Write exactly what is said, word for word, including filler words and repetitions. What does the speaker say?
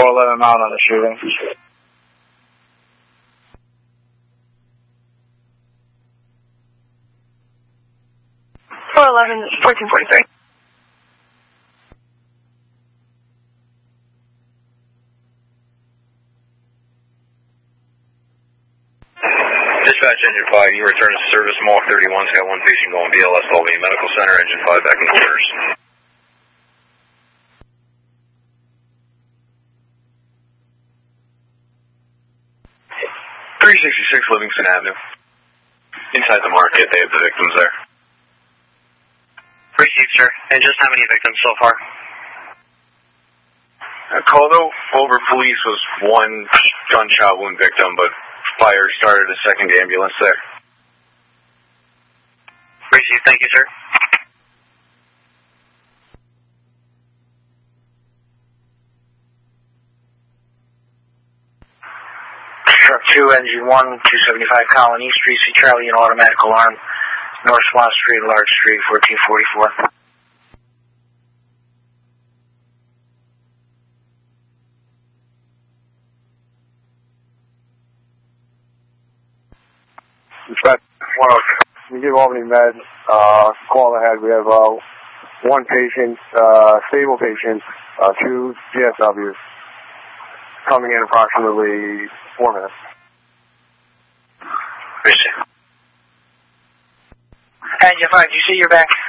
four eleven out on the shooting. four eleven, fourteen forty-three. Dispatch Engine five, you return to service, Mall thirty-one's got one patient going B L S Albany Medical Center, Engine five back in quarters. three sixty-six Livingston Avenue. Inside the market, they have the victims there. Received, sir. And just how many victims so far? Uh, Coldo, over police was one gunshot wound victim, but fire started a second ambulance there. Received, thank you, sir. Truck two, Engine one, two seventy-five Colony Street, C Charlie, an automatic alarm, North Swan Street, Large Street, fourteen forty-four. Dispatch one oh two. We give Albany Med uh, call ahead. We have uh, one patient, uh, stable patient, uh, two G S Ws coming in approximately four minutes. Engine five, do you see your back?